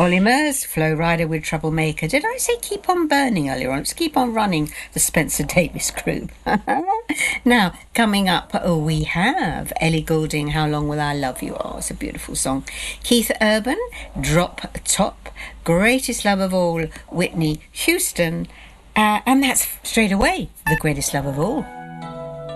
Ollie Murs, Flo Rida with Troublemaker. Did I say keep on burning earlier on? It's keep on running, the Spencer Davis group. Now, coming up, we have Ellie Goulding, How Long Will I Love You? Oh, it's a beautiful song. Keith Urban, Drop Top. Greatest Love of All, Whitney Houston. And that's straight away the greatest love of all.